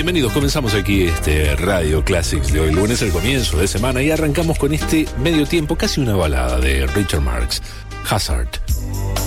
Bienvenidos, comenzamos aquí Radio Classics de hoy lunes, el comienzo de semana, y arrancamos con este medio tiempo, casi una balada de Richard Marx, Hazard.